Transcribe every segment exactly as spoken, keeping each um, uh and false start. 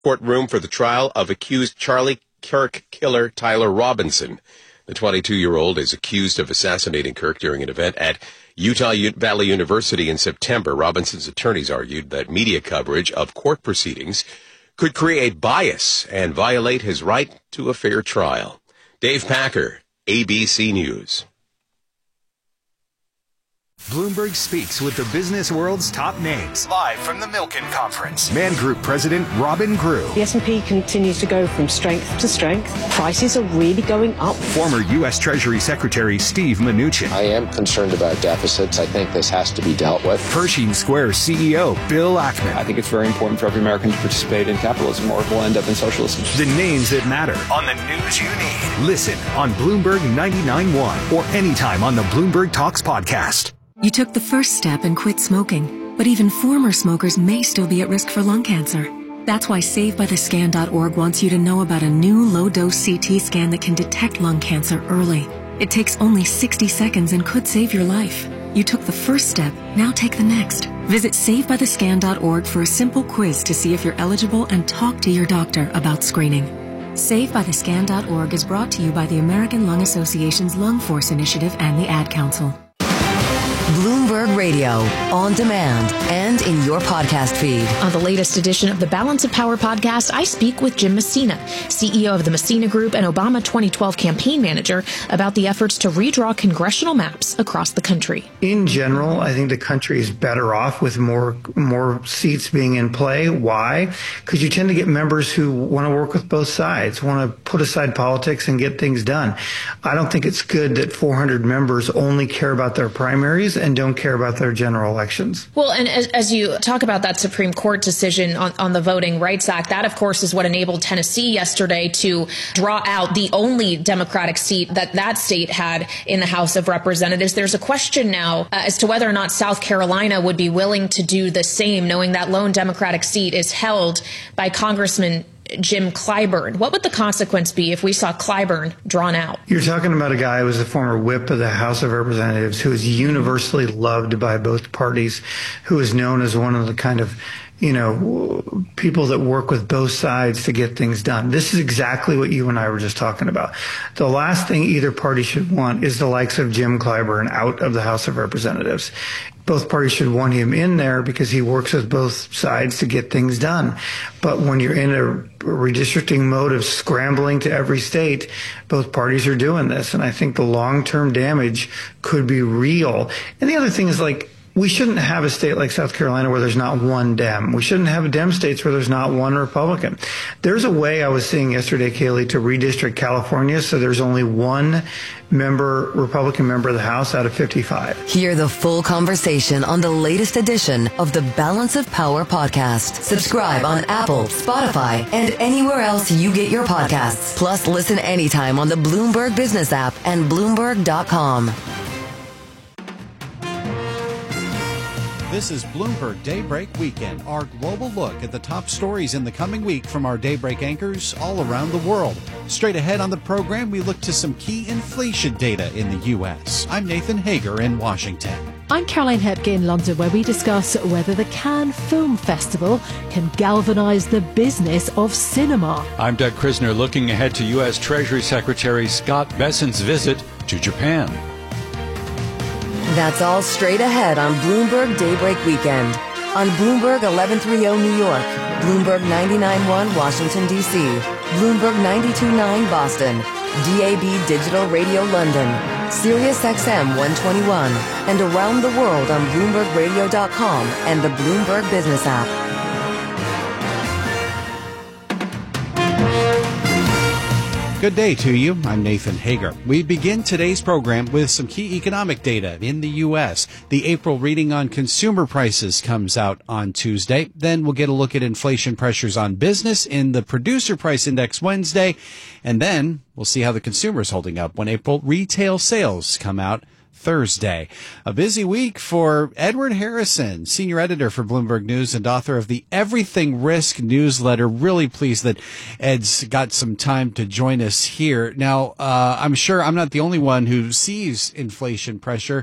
courtroom for the trial of accused Charlie Kirk killer Tyler Robinson. The twenty-two-year-old is accused of assassinating Kirk during an event at Utah Valley University in September. Robinson's attorneys argued that media coverage of court proceedings could create bias and violate his right to a fair trial. Dave Packer, A B C News. Bloomberg speaks with the business world's top names. Live from the Milken Conference. Man Group President Robin Grew. The S and P continues to go from strength to strength. Prices are really going up. Former U S Treasury Secretary Steve Mnuchin. I am concerned about deficits. I think this has to be dealt with. Pershing Square C E O Bill Ackman. I think it's very important for every American to participate in capitalism or we'll end up in socialism. The names that matter. On the news you need. Listen on Bloomberg ninety-nine point one or anytime on the Bloomberg Talks podcast. You took the first step and quit smoking, but even former smokers may still be at risk for lung cancer. That's why Save By The Scan dot org wants you to know about a new low-dose C T scan that can detect lung cancer early. It takes only sixty seconds and could save your life. You took the first step, now take the next. Visit Save By The Scan dot org for a simple quiz to see if you're eligible and talk to your doctor about screening. Save By The Scan dot org is brought to you by the American Lung Association's Lung Force Initiative and the Ad Council. Bloomberg Radio, on demand and in your podcast feed. On the latest edition of the Balance of Power podcast, I speak with Jim Messina, C E O of the Messina Group and Obama twenty twelve campaign manager, about the efforts to redraw congressional maps across the country. In general, I think the country is better off with more more seats being in play. Why? Because you tend to get members who want to work with both sides, want to put aside politics and get things done. I don't think it's good that four hundred members only care about their primaries and don't care about their general elections. Well, and as, as you talk about that Supreme Court decision on, on the Voting Rights Act, that, of course, is what enabled Tennessee yesterday to draw out the only Democratic seat that that state had in the House of Representatives. There's a question now uh, as to whether or not South Carolina would be willing to do the same, knowing that lone Democratic seat is held by Congressman Jim Clyburn. What would the consequence be if we saw Clyburn drawn out? You're talking about a guy who was a former whip of the House of Representatives, who is universally loved by both parties, who is known as one of the kind of, you know, people that work with both sides to get things done. This is exactly what you and I were just talking about. The last thing either party should want is the likes of Jim Clyburn out of the House of Representatives. Both parties should want him in there because he works with both sides to get things done. But when you're in a redistricting mode of scrambling to every state, both parties are doing this. And I think the long-term damage could be real. And the other thing is, like, we shouldn't have a state like South Carolina where there's not one Dem. We shouldn't have Dem states where there's not one Republican. There's a way I was seeing yesterday, Kaylee, to redistrict California so there's only one member, Republican member of the House out of fifty-five. Hear the full conversation on the latest edition of the Balance of Power podcast. Subscribe on Apple, Spotify, and anywhere else you get your podcasts. Plus, listen anytime on the Bloomberg Business app and Bloomberg dot com. This is Bloomberg Daybreak Weekend, our global look at the top stories in the coming week from our Daybreak anchors all around the world. Straight ahead on the program, we look to some key inflation data in the U S. I'm Nathan Hager in Washington. I'm Caroline Hepke in London, where we discuss whether the Cannes Film Festival can galvanise the business of cinema. I'm Doug Krisner, looking ahead to U S Treasury Secretary Scott Bessent's visit to Japan. That's all straight ahead on Bloomberg Daybreak Weekend. On Bloomberg eleven thirty New York, Bloomberg ninety-nine point one Washington, D C, Bloomberg ninety-two point nine Boston, D A B Digital Radio London, Sirius X M one twenty-one, and around the world on Bloomberg Radio dot com and the Bloomberg Business app. Good day to you. I'm Nathan Hager. We begin today's program with some key economic data in the U S. The April reading on consumer prices comes out on Tuesday. Then we'll get a look at inflation pressures on business in the Producer Price Index Wednesday. And then we'll see how the consumer is holding up when April retail sales come out Thursday. A busy week for Edward Harrison, senior editor for Bloomberg News and author of the Everything Risk newsletter. Really pleased that Ed's got some time to join us here. Now, uh, I'm sure I'm not the only one who sees inflation pressure.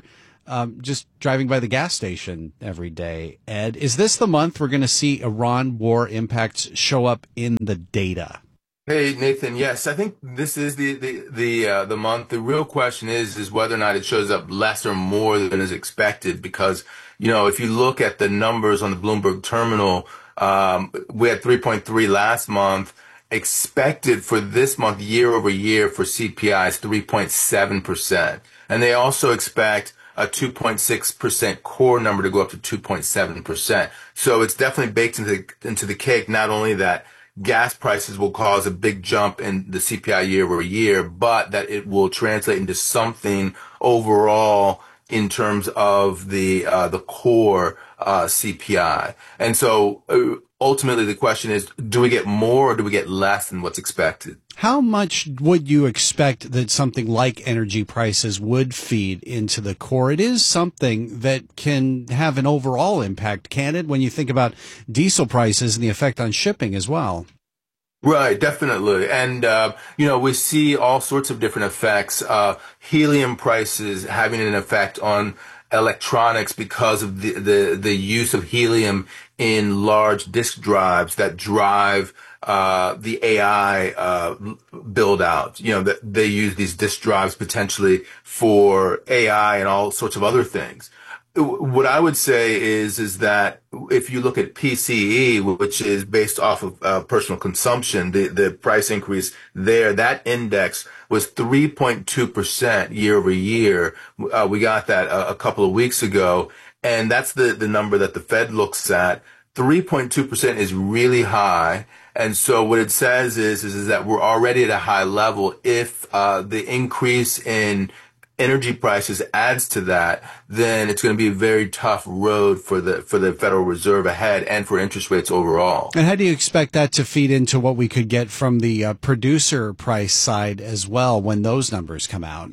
um, just driving by the gas station every day. Ed, is this the month we're going to see Iran war impacts show up in the data? Hey, Nathan. Yes, I think this is the the the uh, the month. The real question is is whether or not it shows up less or more than is expected. Because you know, if you look at the numbers on the Bloomberg terminal, um, we had three point three last month. Expected for this month, year over year, for C P I is three point seven percent, and they also expect a two point six percent core number to go up to two point seven percent. So it's definitely baked into the, into the cake. Not only that gas prices will cause a big jump in the C P I year over year, but that it will translate into something overall in terms of the uh, the core uh, C P I. And so uh, ultimately the question is, do we get more or do we get less than what's expected? How much would you expect that something like energy prices would feed into the core? It is something that can have an overall impact, can it, when you think about diesel prices and the effect on shipping as well? Right, definitely. And, uh, you know, we see all sorts of different effects. Uh, helium prices having an effect on electronics because of the, the, the use of helium in large disk drives that drive uh, the A I uh, build out. You know, that they use these disk drives potentially for A I and all sorts of other things. What I would say is, is that if you look at P C E, which is based off of uh, personal consumption, the, the price increase there, that index was three point two percent year over year. Uh, we got that a, a couple of weeks ago. And that's the, the number that the Fed looks at. three point two percent is really high. And so what it says is, is, is that we're already at a high level. If uh, the increase in energy prices adds to that, then it's going to be a very tough road for the for the Federal Reserve ahead and for interest rates overall. And how do you expect that to feed into what we could get from the uh, producer price side as well when those numbers come out?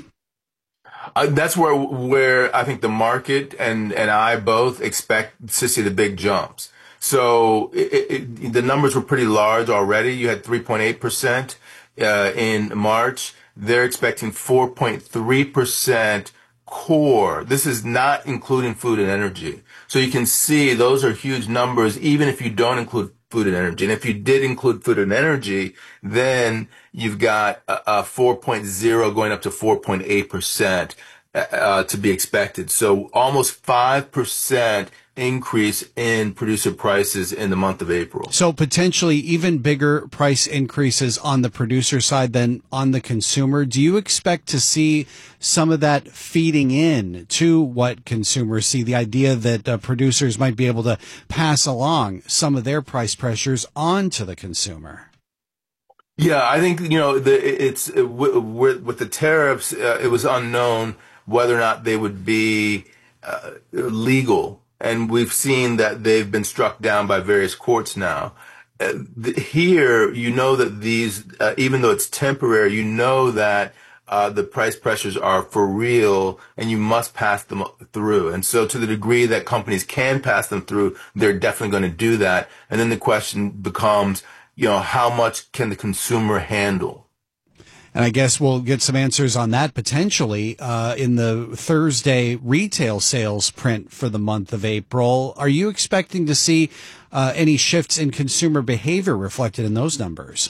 Uh, that's where where I think the market and, and I both expect to see the big jumps. So it, it, the numbers were pretty large already. You had three point eight percent uh, in March. They're expecting four point three percent core. This is not including food and energy. So you can see those are huge numbers, even if you don't include food and energy. And if you did include food and energy, then you've got a, a four point oh going up to four point eight percent uh, to be expected. So almost five percent increase in producer prices in the month of April. So potentially even bigger price increases on the producer side than on the consumer. Do you expect to see some of that feeding in to what consumers see? The idea that uh, producers might be able to pass along some of their price pressures on to the consumer? Yeah, I think, you know, the, it's it, with, with the tariffs, uh, it was unknown whether or not they would be uh, legal. And we've seen that they've been struck down by various courts now. Uh, th- here, you know that these, uh, even though it's temporary, you know that uh, the price pressures are for real and you must pass them through. And so to the degree that companies can pass them through, they're definitely going to do that. And then the question becomes, you know, how much can the consumer handle? And I guess we'll get some answers on that potentially uh, in the Thursday retail sales print for the month of April. Are you expecting to see uh, any shifts in consumer behavior reflected in those numbers?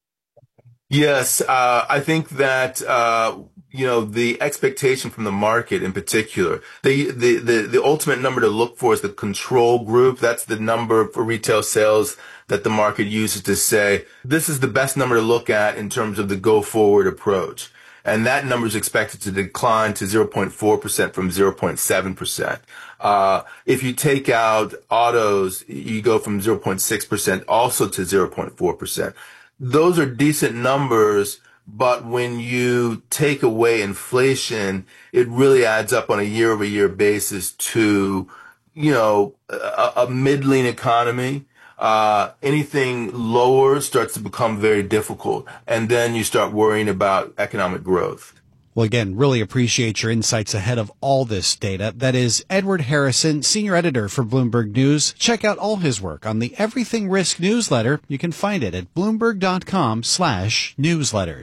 Yes, uh, I think that, uh, you know, the expectation from the market in particular, the, the, the, the ultimate number to look for is the control group. That's the number for retail sales that the market uses to say, this is the best number to look at in terms of the go forward approach. And that number is expected to decline to zero point four percent from zero point seven percent. Uh, if you take out autos, you go from zero point six percent also to zero point four percent. Those are decent numbers, but when you take away inflation, it really adds up on a year over year basis to, you know, a, a middling economy. Uh, anything lower starts to become very difficult. And then you start worrying about economic growth. Well, again, really appreciate your insights ahead of all this data. That is Edward Harrison, senior editor for Bloomberg News. Check out all his work on the Everything Risk newsletter. You can find it at bloomberg.com slash newsletters.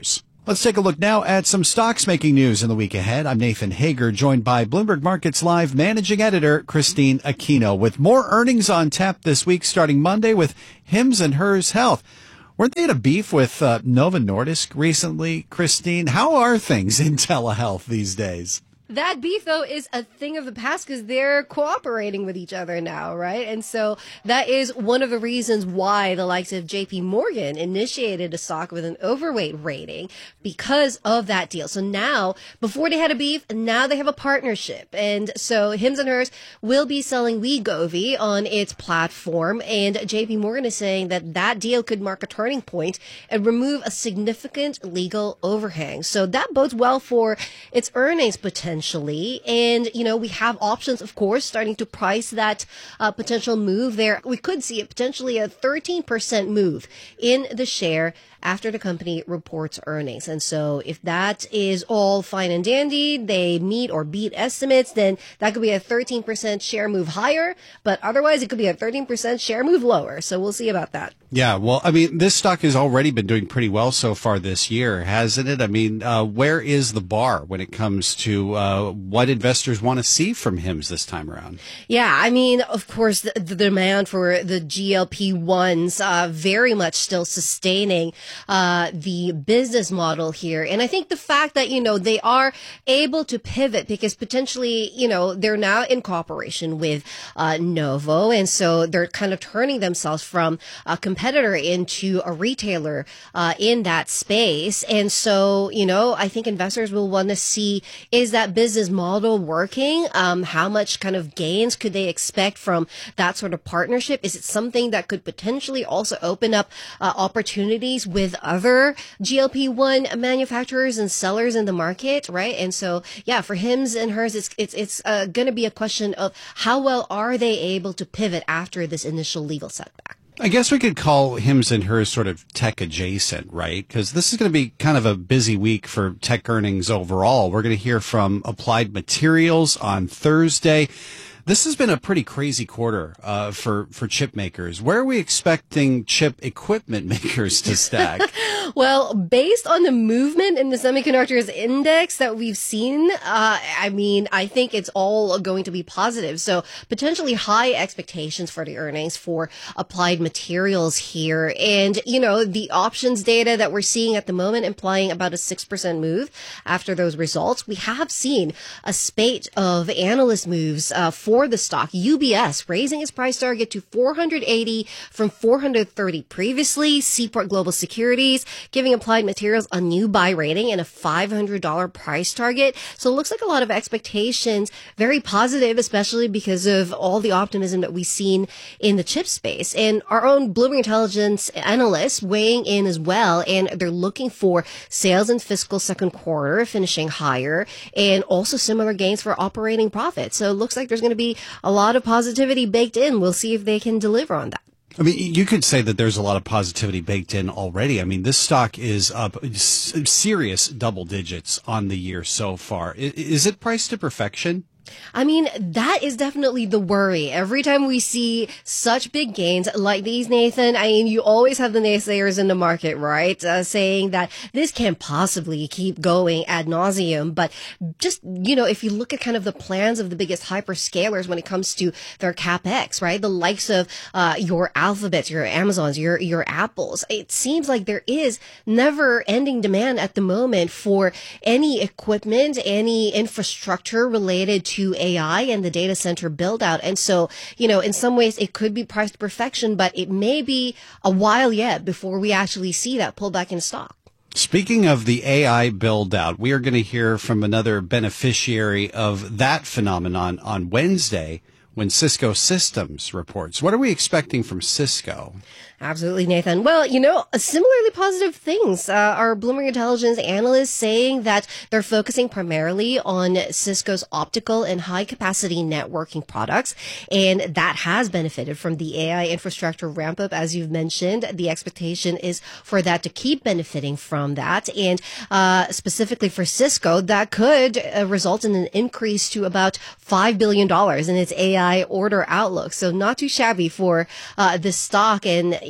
Let's take a look now at some stocks making news in the week ahead. I'm Nathan Hager, joined by Bloomberg Markets Live managing editor Christine Aquino, with more earnings on tap this week, starting Monday with Hims and Hers Health. Weren't they in a beef with uh, Novo Nordisk recently, Christine? How are things in telehealth these days? That beef, though, is a thing of the past because they're cooperating with each other now, right? And so that is one of the reasons why the likes of J P Morgan initiated a stock with an overweight rating because of that deal. So now, before they had a beef, now they have a partnership. And so Hims and Hers will be selling Wegovy on its platform. And J P Morgan is saying that that deal could mark a turning point and remove a significant legal overhang. So that bodes well for its earnings potential. And, you know, we have options, of course, starting to price that uh, potential move there. We could see a potentially a thirteen percent move in the share after the company reports earnings. And so if that is all fine and dandy, they meet or beat estimates, then that could be a thirteen percent share move higher. But otherwise, it could be a thirteen percent share move lower. So we'll see about that. Yeah, well, I mean, this stock has already been doing pretty well so far this year, hasn't it? I mean, uh, where is the bar when it comes to uh, what investors want to see from Hims this time around? Yeah, I mean, of course, the, the demand for the G L P ones uh, very much still sustaining uh, the business model here. And I think the fact that, you know, they are able to pivot because potentially, you know, they're now in cooperation with uh, Novo. And so they're kind of turning themselves from a competitor into a retailer uh, in that space. And so, you know, I think investors will want to see, is that business model working? Um, how much kind of gains could they expect from that sort of partnership? Is it something that could potentially also open up uh, opportunities with other G L P one manufacturers and sellers in the market, right? And so, yeah, for Hims and Hers, it's it's it's uh, going to be a question of how well are they able to pivot after this initial legal setback. I guess we could call Hims and Hers sort of tech adjacent, right? Because this is going to be kind of a busy week for tech earnings overall. We're going to hear from Applied Materials on Thursday. This has been a pretty crazy quarter uh, for, for chip makers. Where are we expecting chip equipment makers to stack? Well, based on the movement in the semiconductors index that we've seen, uh, I mean, I think it's all going to be positive. So potentially high expectations for the earnings for Applied Materials here. And, you know, the options data that we're seeing at the moment implying about a six percent move after those results. We have seen a spate of analyst moves uh, for For the stock. U B S raising its price target to four hundred eighty from four hundred thirty previously. Seaport Global Securities giving Applied Materials a new buy rating and a five hundred dollars price target. So it looks like a lot of expectations, very positive, especially because of all the optimism that we've seen in the chip space. And our own Bloomberg Intelligence analysts weighing in as well, and they're looking for sales in fiscal second quarter finishing higher and also similar gains for operating profits. So it looks like there's going to be a lot of positivity baked in. We'll see if they can deliver on that. I mean, you could say that there's a lot of positivity baked in already. I mean, this stock is up serious double digits on the year so far. Is it priced to perfection? I mean, that is definitely the worry. Every time we see such big gains like these, Nathan, I mean, you always have the naysayers in the market, right? Uh, saying that this can't possibly keep going ad nauseum. But just, you know, if you look at kind of the plans of the biggest hyperscalers when it comes to their CapEx, right? The likes of uh, your Alphabets, your Amazons, your, your Apples, it seems like there is never ending demand at the moment for any equipment, any infrastructure related to to A I and the data center build out. And so, you know, in some ways it could be priced to perfection, but it may be a while yet before we actually see that pullback in stock. Speaking of the A I build out, we are going to hear from another beneficiary of that phenomenon on Wednesday when Cisco Systems reports. What are we expecting from Cisco? Absolutely, Nathan. Well, you know, similarly positive things. Uh, our Bloomberg Intelligence analysts saying that they're focusing primarily on Cisco's optical and high-capacity networking products, and that has benefited from the A I infrastructure ramp-up, as you've mentioned. The expectation is for that to keep benefiting from that, and uh, specifically for Cisco, that could uh, result in an increase to about five billion dollars in its A I order outlook. So not too shabby for uh, this stock, and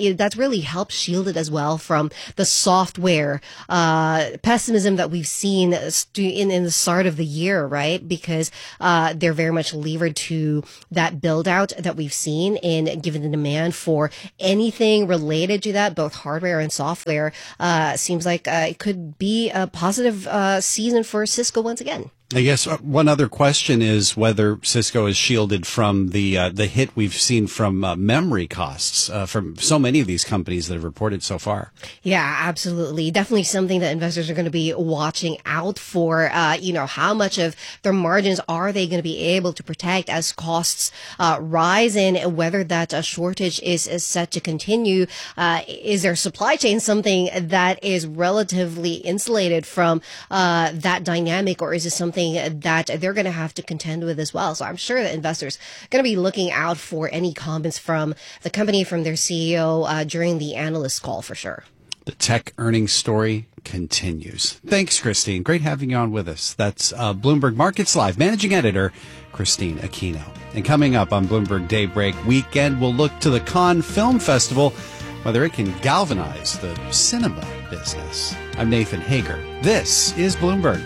it, that's really helped shield it as well from the software uh, pessimism that we've seen in, in the start of the year, right? Because uh, they're very much levered to that build out that we've seen, and given the demand for anything related to that, both hardware and software, uh, seems like uh, it could be a positive uh, season for Cisco once again. I guess one other question is whether Cisco is shielded from the uh, the hit we've seen from uh, memory costs uh, from so many of these companies that have reported so far. Yeah, absolutely. Definitely something that investors are going to be watching out for. Uh, you know, how much of their margins are they going to be able to protect as costs uh, rise, and whether that uh, shortage is, is set to continue. Uh, is their supply chain something that is relatively insulated from uh, that dynamic, or is it something that they're going to have to contend with as well? So I'm sure that investors are going to be looking out for any comments from the company, from their C E O uh, during the analyst call for sure. The tech earnings story continues. Thanks, Christine. Great having you on with us. That's uh, Bloomberg Markets Live Managing Editor Christine Aquino. And coming up on Bloomberg Daybreak Weekend, we'll look to the Cannes Film Festival, whether it can galvanize the cinema business. I'm Nathan Hager. This is Bloomberg.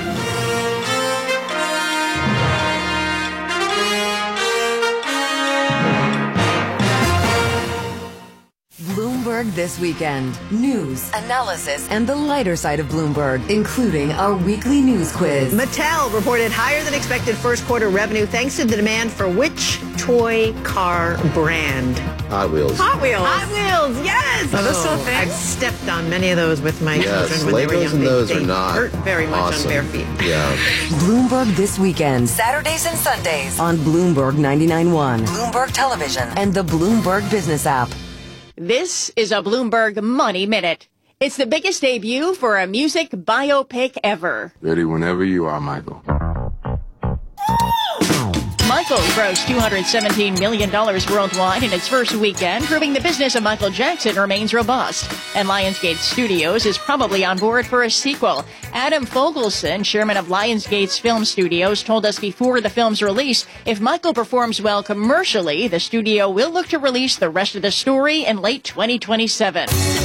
Bloomberg This Weekend. News, analysis, and the lighter side of Bloomberg, including our weekly news quiz. Mattel reported higher than expected first quarter revenue thanks to the demand for which toy car brand? Hot Wheels. Hot Wheels. Hot Wheels, yes. Are those still a thing? I've stepped on many of those with my yes, children when they were Legos young. and those they, are they not hurt very much awesome. on bare feet. Yeah. Bloomberg This Weekend. Saturdays and Sundays on Bloomberg ninety-nine point one, Bloomberg Television, and the Bloomberg Business app. This is a Bloomberg Money Minute. It's the biggest debut for a music biopic ever. Ready whenever you are, Michael. Michael grossed two hundred seventeen million dollars worldwide in its first weekend, proving the business of Michael Jackson remains robust. And Lionsgate Studios is probably on board for a sequel. Adam Fogelson, chairman of Lionsgate's Film Studios, told us before the film's release, if Michael performs well commercially, the studio will look to release the rest of the story in late twenty twenty-seven.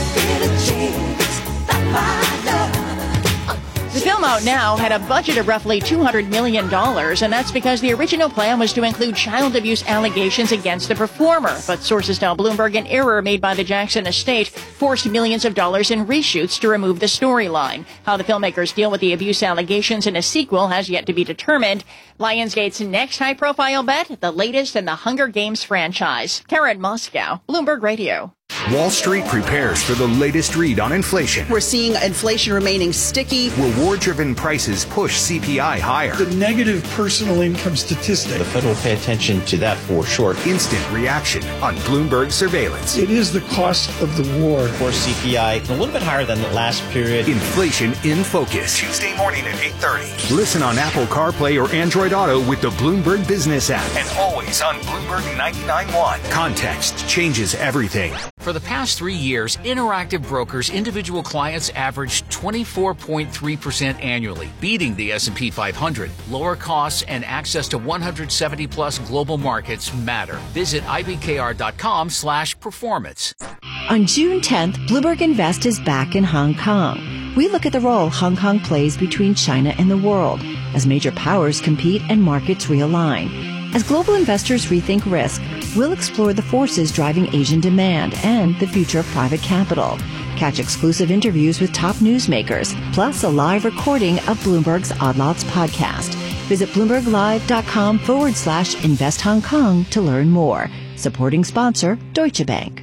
The film out now had a budget of roughly two hundred million dollars, and that's because the original plan was to include child abuse allegations against the performer. But sources tell Bloomberg an error made by the Jackson estate forced millions of dollars in reshoots to remove the storyline. How the filmmakers deal with the abuse allegations in a sequel has yet to be determined. Lionsgate's next high-profile bet, the latest in the Hunger Games franchise. Karen Moscow, Bloomberg Radio. Wall Street prepares for the latest read on inflation. We're seeing inflation remaining sticky. Reward-driven prices push C P I higher. The negative personal income statistic. The Fed will pay attention to that for sure. Instant reaction on Bloomberg surveillance. It is the cost of the war. For C P I, a little bit higher than the last period. Inflation in focus. Tuesday morning at eight thirty. Listen on Apple CarPlay or Android Auto with the Bloomberg Business app. And always on Bloomberg ninety-nine point one. Context changes everything. For the past three years, Interactive Brokers individual clients averaged twenty-four point three percent annually, beating the S and P five hundred. Lower costs and access to one hundred seventy plus global markets matter. Visit I B K R dot com slash performance. On June tenth, Bloomberg Invest is back in Hong Kong. We look at the role Hong Kong plays between China and the world as major powers compete and markets realign. As global investors rethink risk, we'll explore the forces driving Asian demand and the future of private capital. Catch exclusive interviews with top newsmakers, plus a live recording of Bloomberg's Odd Lots podcast. Visit BloombergLive.com forward slash Invest Hong Kong to learn more. Supporting sponsor, Deutsche Bank.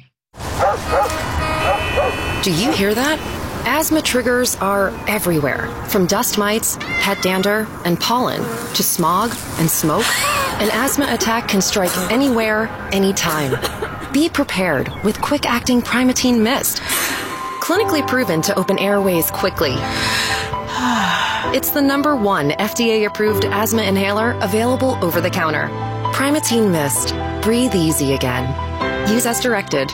Do you hear that? Asthma triggers are everywhere, from dust mites, pet dander, and pollen, to smog and smoke. An asthma attack can strike anywhere, anytime. Be prepared with quick-acting Primatene Mist. Clinically proven to open airways quickly. It's the number one F D A-approved asthma inhaler available over the counter. Primatene Mist. Breathe easy again. Use as directed.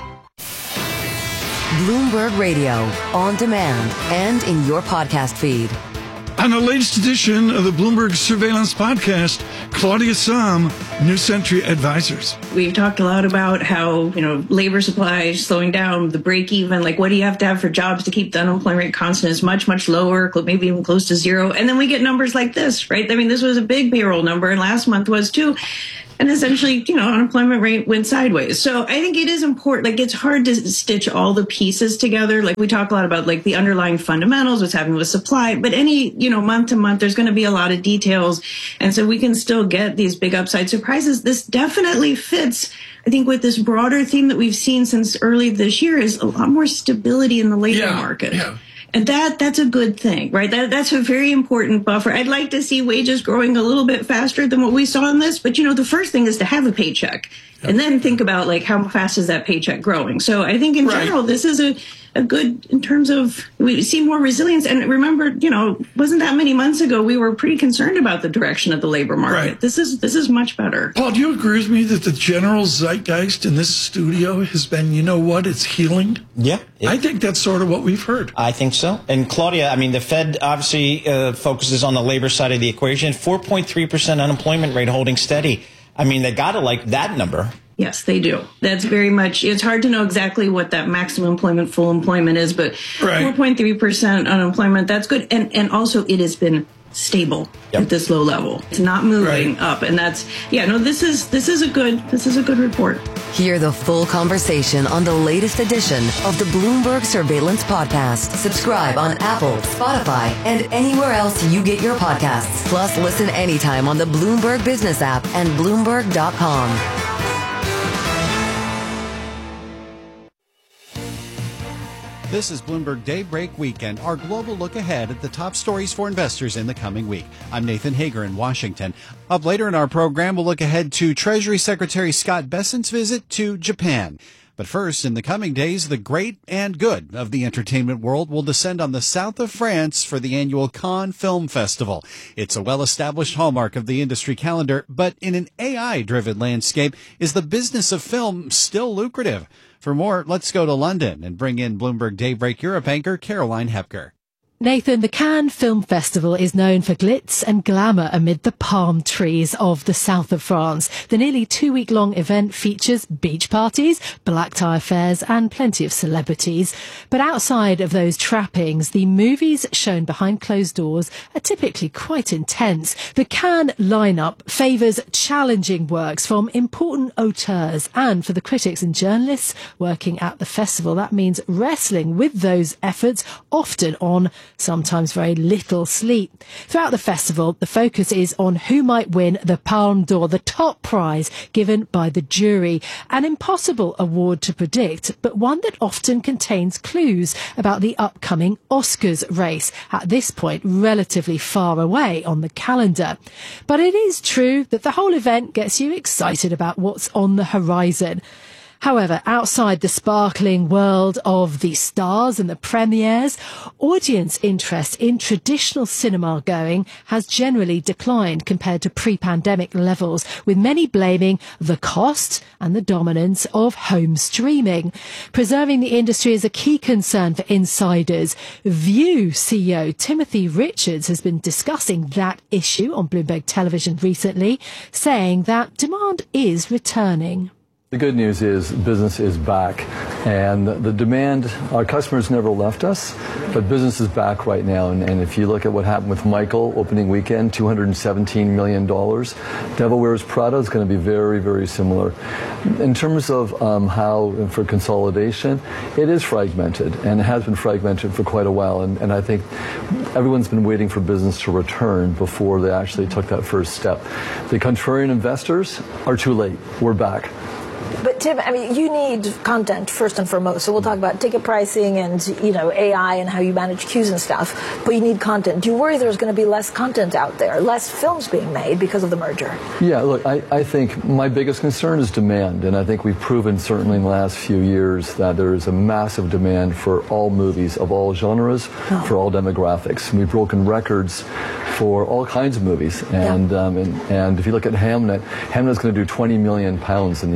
Bloomberg Radio, on demand and in your podcast feed. On the latest edition of the Bloomberg Surveillance Podcast, Claudia Sahm, New Century Advisors. We've talked a lot about how, you know, labor supply is slowing down, the break even, like what do you have to have for jobs to keep the unemployment rate constant is much, much lower, maybe even close to zero. And then we get numbers like this, right? I mean, this was a big payroll number and last month was too. And essentially, you know, unemployment rate went sideways. So I think it is important. Like, it's hard to stitch all the pieces together. Like, we talk a lot about, like, the underlying fundamentals, what's happening with supply. But any, you know, month to month, there's going to be a lot of details. And so we can still get these big upside surprises. This definitely fits, I think, with this broader theme that we've seen since early this year is a lot more stability in the labor yeah, market. Yeah. And that that's a good thing, right? That that's a very important buffer. I'd like to see wages growing a little bit faster than what we saw in this. But, you know, the first thing is to have a paycheck and then think about, like, how fast is that paycheck growing? So I think in right. general, this is a, a good in terms of we see more resilience. And remember, you know, wasn't that many months ago we were pretty concerned about the direction of the labor market. Right. This is this is much better. Paul, do you agree with me that the general zeitgeist in this studio has been, you know what, it's healing? Yeah. It, I think that's sort of what we've heard. I think so. And Claudia, I mean, the Fed obviously uh, focuses on the labor side of the equation. four point three percent unemployment rate holding steady. I mean, they got to like that number. Yes, they do. That's very much, it's hard to know exactly what that maximum employment, full employment is, but right. four point three percent unemployment, that's good. And and also it has been stable yep. at this low level. It's not moving right. up. And that's, yeah, no, this is this is a good, this is a good report. Hear the full conversation on the latest edition of the Bloomberg Surveillance Podcast. Subscribe on Apple, Spotify, and anywhere else you get your podcasts. Plus, listen anytime on the Bloomberg Business app and Bloomberg dot com. This is Bloomberg Daybreak Weekend, our global look ahead at the top stories for investors in the coming week. I'm Nathan Hager in Washington. Up later in our program, we'll look ahead to Treasury Secretary Scott Bessent's visit to Japan. But first, in the coming days, the great and good of the entertainment world will descend on the south of France for the annual Cannes Film Festival. It's a well-established hallmark of the industry calendar, but in an A I-driven landscape, is the business of film still lucrative? For more, let's go to London and bring in Bloomberg Daybreak Europe anchor Caroline Hepker. Nathan, the Cannes Film Festival is known for glitz and glamour amid the palm trees of the south of France. The nearly two-week-long event features beach parties, black tie affairs and plenty of celebrities. But outside of those trappings, the movies shown behind closed doors are typically quite intense. The Cannes lineup favours challenging works from important auteurs, and for the critics and journalists working at the festival, that means wrestling with those efforts, often on sometimes very little sleep. Throughout the festival, the focus is on who might win the Palme d'Or, the top prize given by the jury. An impossible award to predict, but one that often contains clues about the upcoming Oscars race, at this point relatively far away on the calendar. But it is true that the whole event gets you excited about what's on the horizon. However, outside the sparkling world of the stars and the premieres, audience interest in traditional cinema going has generally declined compared to pre-pandemic levels, with many blaming the cost and the dominance of home streaming. Preserving the industry is a key concern for insiders. View C E O Timothy Richards has been discussing that issue on Bloomberg Television recently, saying that demand is returning. The good news is business is back, and the demand, our customers never left us, but business is back right now. And, and if you look at what happened with Michael opening weekend, two hundred seventeen million dollars. Devil Wears Prada is going to be very, very similar. In terms of um, how, for consolidation, it is fragmented, and it has been fragmented for quite a while. And, and I think everyone's been waiting for business to return before they actually took that first step. The contrarian investors are too late. We're back. But Tim, I mean, you need content first and foremost. So we'll talk about ticket pricing and, you know, A I and how you manage queues and stuff. But you need content. Do you worry there's going to be less content out there, less films being made because of the merger? Yeah, look, I, I think my biggest concern is demand. And I think we've proven certainly in the last few years that there is a massive demand for all movies of all genres, oh. for all demographics. And we've broken records for all kinds of movies. And, yeah. um, and, and if you look at Hamnet, Hamnet's going to do twenty million pounds in the U K.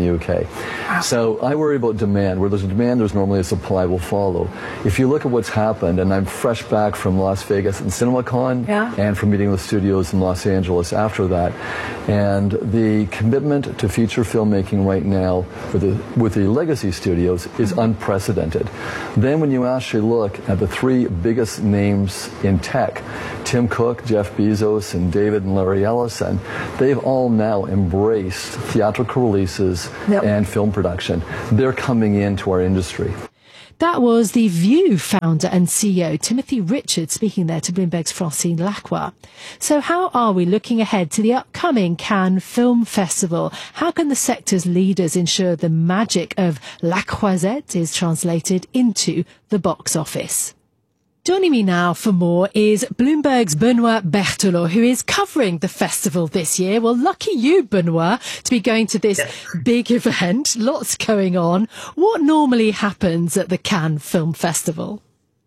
So I worry about demand. Where there's a demand, there's normally a supply will follow. If you look at what's happened, and I'm fresh back from Las Vegas and CinemaCon, yeah. and from meeting with studios in Los Angeles after that, and the commitment to feature filmmaking right now with the, with the legacy studios is unprecedented. Then when you actually look at the three biggest names in tech, Tim Cook, Jeff Bezos, and David and Larry Ellison, they've all now embraced theatrical releases yep. and film production. They're coming into our industry. That was the View founder and C E O, Timothy Richards, speaking there to Bloomberg's Francine Lacqua. So how are we looking ahead to the upcoming Cannes Film Festival? How can the sector's leaders ensure the magic of La Croisette is translated into the box office? Joining me now for more is Bloomberg's Benoit Berthelot, who is covering the festival this year. Well, lucky you, Benoit, to be going to this yes. big event. Lots going on. What normally happens at the Cannes Film Festival?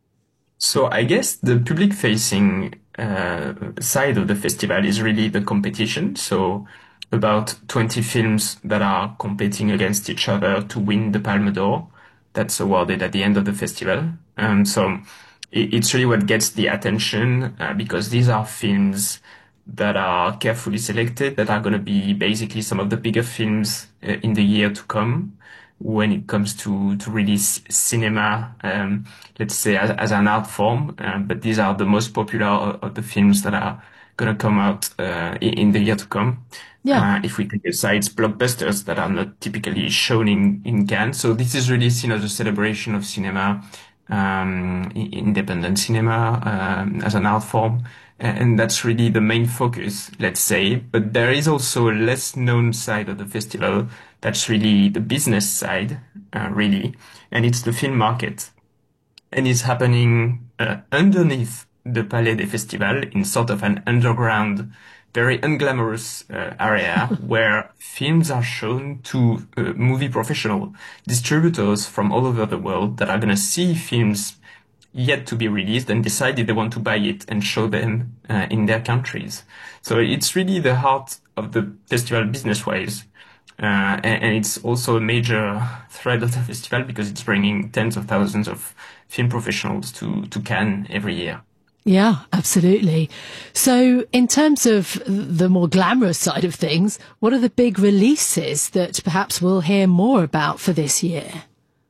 So I guess the public-facing uh, side of the festival is really the competition. So about twenty films that are competing against each other to win the Palme d'Or. That's awarded at the end of the festival. Um, so it's really what gets the attention uh, because these are films that are carefully selected, that are going to be basically some of the bigger films uh, in the year to come when it comes to, to release cinema, um, let's say as, as an art form. Um, but these are the most popular of the films that are going to come out uh, in the year to come. Yeah. Uh, if we take aside blockbusters that are not typically shown in, in Cannes. So this is really seen as a celebration of cinema, um, independent cinema, um, as an art form. And that's really the main focus, let's say. But there is also a less known side of the festival. That's really the business side, uh, really. And it's the film market. And it's happening uh, underneath the Palais des Festivals in sort of an underground, very unglamorous uh, area where films are shown to uh, movie professional distributors from all over the world that are going to see films yet to be released and decide if they want to buy it and show them uh, in their countries. So it's really the heart of the festival business-wise. Uh, and, and it's also a major thread of the festival because it's bringing tens of thousands of film professionals to, to Cannes every year. Yeah, absolutely. So in terms of the more glamorous side of things, what are the big releases that perhaps we'll hear more about for this year?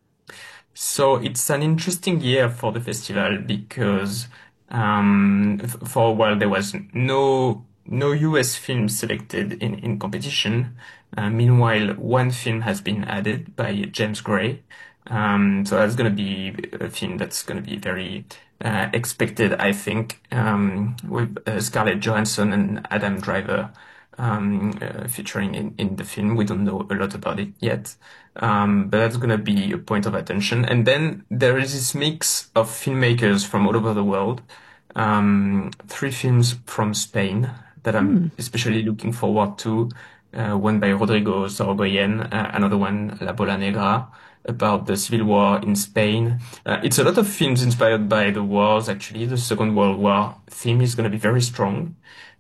So it's an interesting year for the festival because um, for a while there was no no U S film selected in, in competition. Uh, meanwhile, one film has been added by James Gray. Um, so that's going to be a film that's going to be very uh, expected, I think, um, with uh, Scarlett Johansson and Adam Driver um, uh, featuring in, in the film. We don't know a lot about it yet, um, but that's going to be a point of attention. And then there is this mix of filmmakers from all over the world. Um, three films from Spain that I'm mm. especially looking forward to. Uh, one by Rodrigo Sorogoyen, uh, another one, La Bola Negra, about the civil war in Spain. Uh, it's a lot of films inspired by the wars, actually. The Second World War theme is going to be very strong.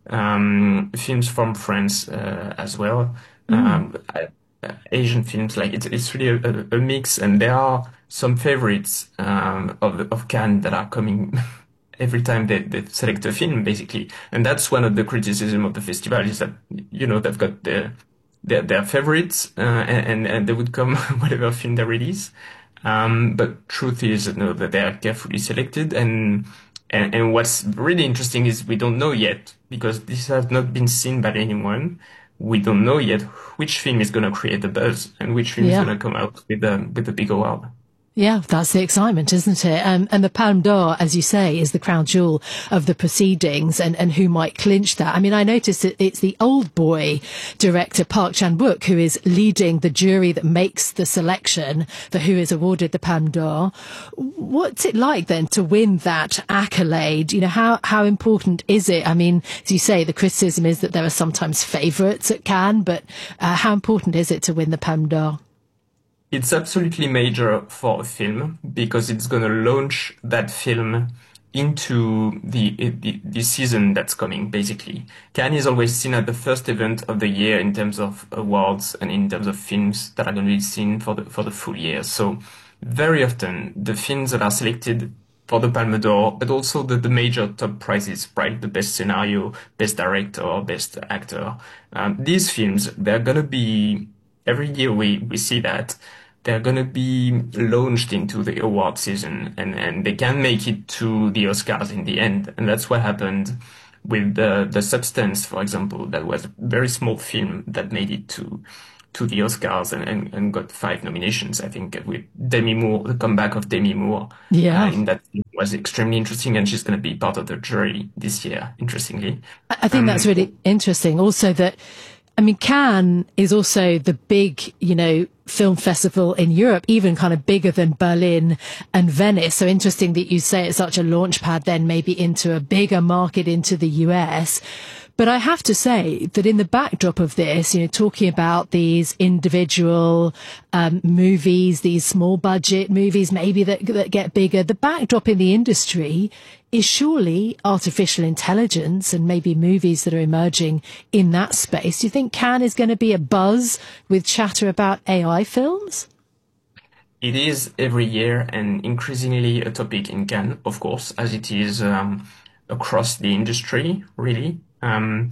Um, films from France uh, as well. Mm. Um, uh, Asian films, like it's, it's really a, a mix, and there are some favorites um, of, of Cannes that are coming every time they, they select a film, basically. And that's one of the criticism of the festival, is that, you know, they've got their, their, their favorites, uh, and, and they would come whatever film they release. Um, but truth is, you know, that they are carefully selected. And, and, and what's really interesting is we don't know yet, because this has not been seen by anyone. We don't know yet which film is going to create the buzz and which film yeah. is going to come out with the, with the big award. Yeah, that's the excitement, isn't it? Um, and the Palme d'Or, as you say, is the crown jewel of the proceedings, and, and who might clinch that. I mean, I noticed that it's the Old Boy director, Park Chan-wook, who is leading the jury that makes the selection for who is awarded the Palme d'Or. What's it like then to win that accolade? You know, how, how important is it? I mean, as you say, the criticism is that there are sometimes favourites at Cannes, but uh, how important is it to win the Palme d'Or? It's absolutely major for a film because it's going to launch that film into the, the the season that's coming, basically. Cannes is always seen as the first event of the year in terms of awards and in terms of films that are going to be seen for the for the full year. So very often the films that are selected for the Palme d'Or, but also the, the major top prizes, right? The best scenario, best director, best actor. Um, these films, they're going to be, every year we, we see that, they're going to be launched into the award season, and, and they can make it to the Oscars in the end. And that's what happened with the, the Substance, for example. That was a very small film that made it to, to the Oscars and, and, and got five nominations, I think, with Demi Moore. The comeback of Demi Moore yeah. uh, in that film was extremely interesting, and she's going to be part of the jury this year, interestingly. I think um, that's really interesting. Also that, I mean, Cannes is also the big, you know, film festival in Europe, even kind of bigger than Berlin and Venice. So interesting that you say it's such a launch pad then maybe into a bigger market into the U S. But I have to say that in the backdrop of this, you know, talking about these individual um, movies, these small budget movies, maybe that, that get bigger, the backdrop in the industry is surely artificial intelligence and maybe movies that are emerging in that space. Do you think Cannes is going to be a buzz with chatter about A I films? It is every year and increasingly a topic in Cannes, of course, as it is um, across the industry, really. Um,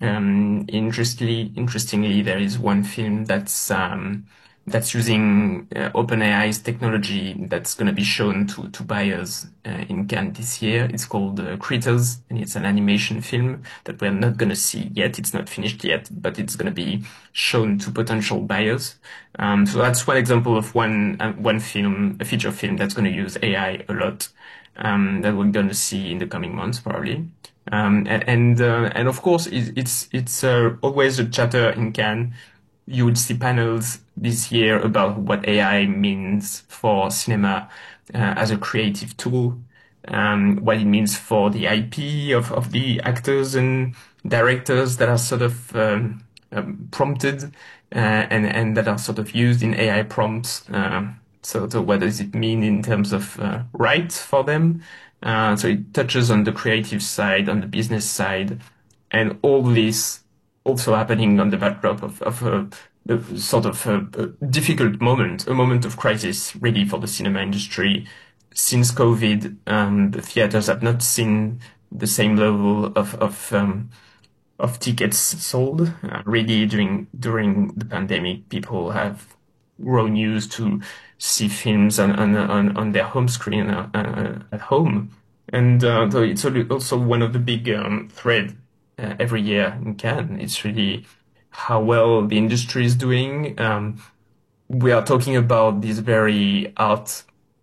um, interestingly, interestingly, there is one film that's, um, that's using uh, OpenAI's technology that's going to be shown to, to buyers uh, in Cannes this year. It's called uh, Critters, and it's an animation film that we're not going to see yet. It's not finished yet, but it's going to be shown to potential buyers. Um, so that's one example of one, uh, one film, a feature film that's going to use A I a lot, um, that we're going to see in the coming months, probably. Um, and, uh, and of course, it's, it's, uh, always a chatter in Cannes. You would see panels this year about what A I means for cinema, uh, as a creative tool, um, what it means for the I P of, of the actors and directors that are sort of, um, um prompted, uh, and, and that are sort of used in A I prompts. Um, so, so what does it mean in terms of, uh, rights for them? Uh, so it touches on the creative side, on the business side, and all this also happening on the backdrop of, of a, a sort of a, a difficult moment, a moment of crisis really for the cinema industry. Since COVID, um, the theaters have not seen the same level of, of, um, of tickets sold. Uh, really during, during the pandemic, people have grown used to see films on, on, on, on their home screen uh, uh, at home. And uh, so it's also one of the big um, threads uh, every year in Cannes. It's really how well the industry is doing. Um, we are talking about these very art,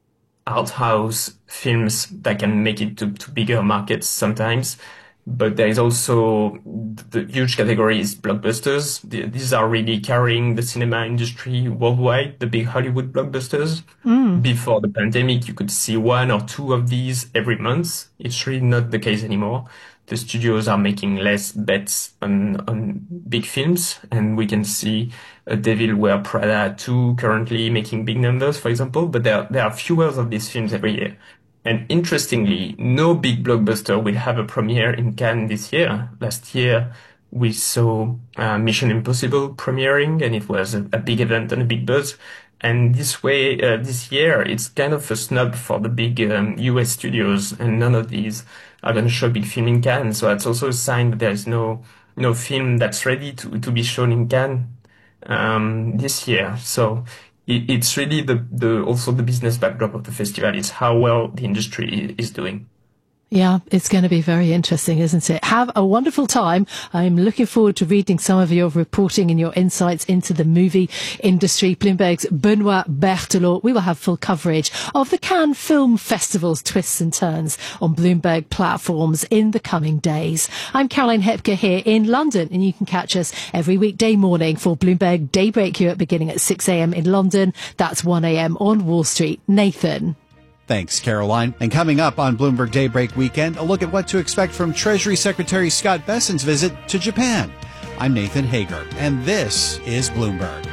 art house films that can make it to, to bigger markets sometimes. But there is also the huge category is blockbusters. These are really carrying the cinema industry worldwide, the big Hollywood blockbusters. Mm. Before the pandemic, you could see one or two of these every month. It's really not the case anymore. The studios are making less bets on, on big films, and we can see a Devil Wears Prada two currently making big numbers, for example, but there, there are fewer of these films every year. And interestingly, no big blockbuster will have a premiere in Cannes this year. Last year, we saw uh, Mission Impossible premiering, and it was a, a big event and a big buzz. And this way, uh, this year, it's kind of a snub for the big um, U S studios, and none of these are going to show a big film in Cannes. So that's also a sign that there is no no film that's ready to, to be shown in Cannes um, this year. So it's really the, the also the business backdrop of the festival is how well the industry is doing. Yeah, it's going to be very interesting, isn't it? Have a wonderful time. I'm looking forward to reading some of your reporting and your insights into the movie industry. Bloomberg's Benoit Berthelot. We will have full coverage of the Cannes Film Festival's twists and turns on Bloomberg platforms in the coming days. I'm Caroline Hepker here in London, and you can catch us every weekday morning for Bloomberg Daybreak Europe beginning at six a.m. in London. That's one a.m. on Wall Street. Nathan. Thanks, Caroline. And coming up on Bloomberg Daybreak Weekend, a look at what to expect from Treasury Secretary Scott Bessent's visit to Japan. I'm Nathan Hager, and this is Bloomberg.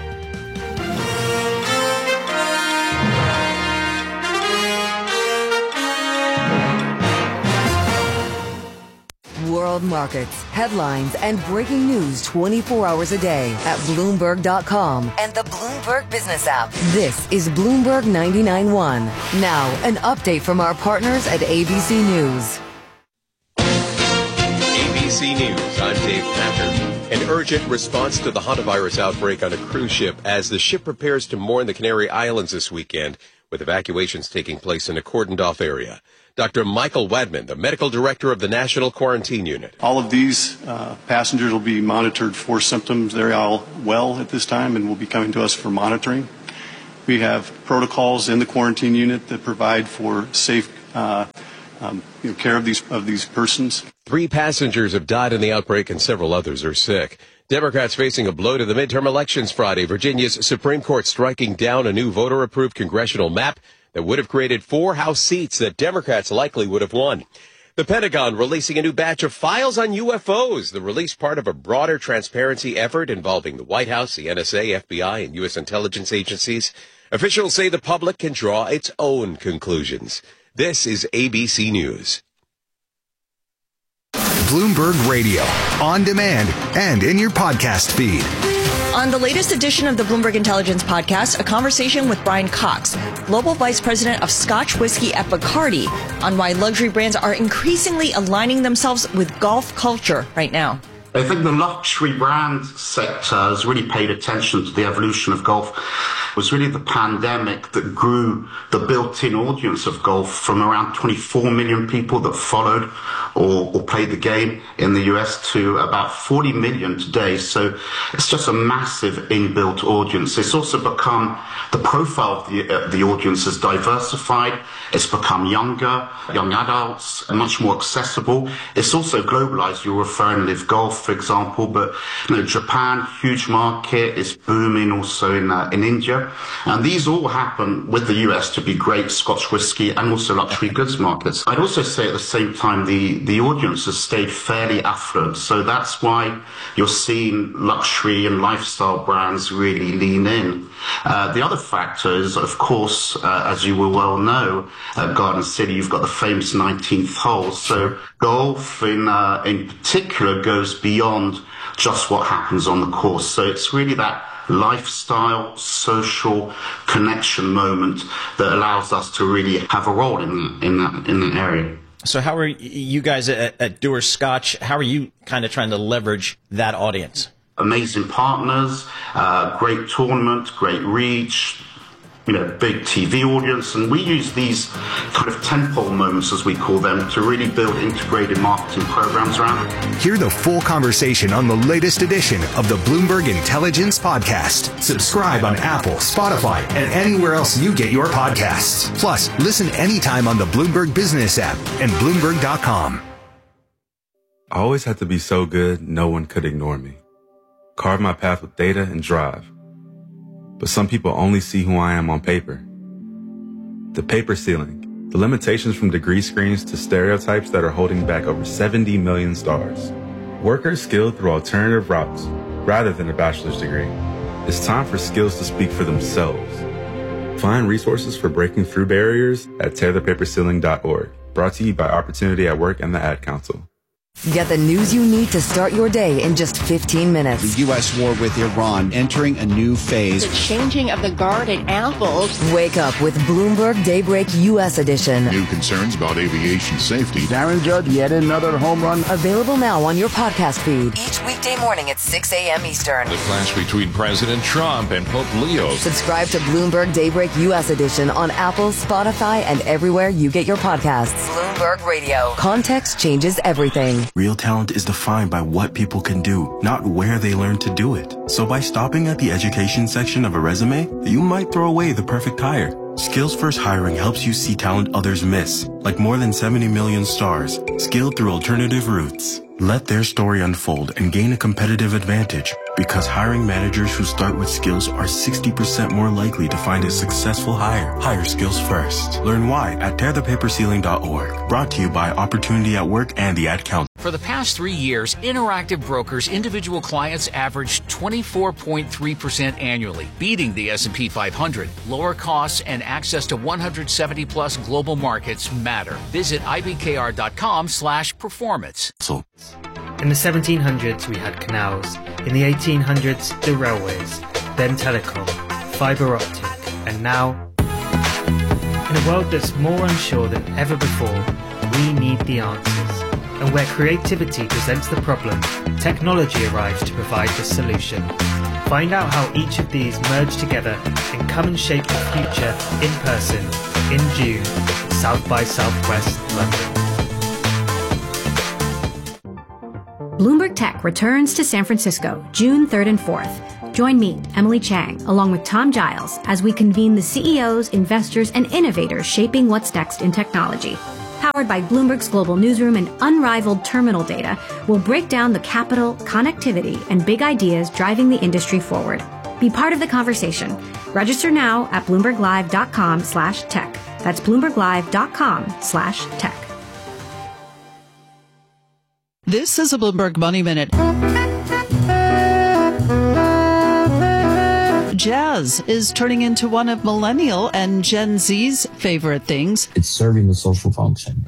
world markets, headlines, and breaking news twenty-four hours a day at Bloomberg dot com and the Bloomberg Business app. This is Bloomberg ninety-nine point one. Now, an update from our partners at A B C News. A B C News, I'm Dave Packer. An urgent response to the hantavirus outbreak on a cruise ship as the ship prepares to moor in the Canary Islands this weekend, with evacuations taking place in a cordoned-off area. Doctor Michael Wadman, the medical director of the National Quarantine Unit. All of these uh, passengers will be monitored for symptoms. They're all well at this time and will be coming to us for monitoring. We have protocols in the quarantine unit that provide for safe uh, um, you know, care of these of these persons. Three passengers have died in the outbreak and several others are sick. Democrats facing a blow to the midterm elections Friday. Virginia's Supreme Court striking down a new voter-approved congressional map that would have created four House seats that Democrats likely would have won. The Pentagon releasing a new batch of files on U F Os, the release part of a broader transparency effort involving the White House, the N S A, F B I, and U S intelligence agencies. Officials say the public can draw its own conclusions. This is A B C News. Bloomberg Radio, on demand and in your podcast feed. On the latest edition of the Bloomberg Intelligence Podcast, a conversation with Brian Cox, Global Vice President of Scotch Whiskey at Bacardi, on why luxury brands are increasingly aligning themselves with golf culture right now. I think the luxury brand sector has really paid attention to the evolution of golf. It was really the pandemic that grew the built-in audience of golf from around twenty-four million people that followed or, or played the game in the U S to about forty million today. So it's just a massive inbuilt audience. It's also become, the profile of the, uh, the audience has diversified. It's become younger, young adults, and much more accessible. It's also globalized. You're referring to Live Golf, for example, but you know, Japan, huge market, is booming also in uh, in India. And these all happen with the U S to be great Scotch whisky and also luxury goods markets. I'd also say at the same time, the, the audience has stayed fairly affluent. So that's why you're seeing luxury and lifestyle brands really lean in. Uh, the other factor is, of course, uh, as you will well know, at Garden City, you've got the famous nineteenth hole. So golf in, uh, in particular goes beyond just what happens on the course. So it's really that lifestyle, social connection moment that allows us to really have a role in in that in that area. So how are you guys at, at Dewar's Scotch, how are you kind of trying to leverage that audience? Amazing partners, uh, great tournament, great reach, you know, big T V audience, and we use these kind of tentpole moments, as we call them, to really build integrated marketing programs around it. Hear the full conversation on the latest edition of the Bloomberg Intelligence Podcast. Subscribe on Apple, Spotify, and anywhere else you get your podcasts. Plus, listen anytime on the Bloomberg Business app and Bloomberg dot com. I always had to be so good, no one could ignore me. Carve my path with data and drive. But some people only see who I am on paper. The paper ceiling, the limitations from degree screens to stereotypes that are holding back over seventy million stars. Workers skilled through alternative routes rather than a bachelor's degree. It's time for skills to speak for themselves. Find resources for breaking through barriers at tear the paper ceiling dot org. Brought to you by Opportunity at Work and the Ad Council. Get the news you need to start your day in just fifteen minutes. The U S war with Iran entering a new phase. The changing of the guard at Apple. Wake up with Bloomberg Daybreak U S edition. New concerns about aviation safety. Darren Judge, yet another home run. Available now on your podcast feed. Each weekday morning at six a.m. Eastern. The clash between President Trump and Pope Leo. Subscribe to Bloomberg Daybreak U S edition on Apple, Spotify, and everywhere you get your podcasts. Bloomberg Radio. Context changes everything. Real talent is defined by what people can do, not where they learn to do it. So by stopping at the education section of a resume, you might throw away the perfect hire. Skills First Hiring helps you see talent others miss, like more than seventy million stars, skilled through alternative routes. Let their story unfold and gain a competitive advantage Because hiring managers who start with skills are sixty percent more likely to find a successful hire. Hire skills first. Learn why at tear the paper ceiling dot org. Brought to you by Opportunity at Work and the Ad Council. For the past three years, Interactive Brokers individual clients averaged twenty-four point three percent annually, beating the S and P five hundred. Lower costs and access to one hundred seventy plus global markets matter. Visit ibkr.com slash performance. In the seventeen hundreds, we had canals. In the eighteen hundreds, the railways. Then telecom, fibre optic, and now... In a world that's more unsure than ever before, we need the answers. And where creativity presents the problem, technology arrives to provide the solution. Find out how each of these merge together and come and shape the future in person in June at South by Southwest London. Bloomberg Tech returns to San Francisco June third and fourth. Join me, Emily Chang, along with Tom Giles, as we convene the C E Os, investors, and innovators shaping what's next in technology. Powered by Bloomberg's global newsroom and unrivaled terminal data, we'll break down the capital, connectivity, and big ideas driving the industry forward. Be part of the conversation. Register now at bloomberglive.com slash tech. That's bloomberglive.com slash tech. This is a Bloomberg Money Minute. Jazz is turning into one of millennial and Gen Z's favorite things. It's serving the social function.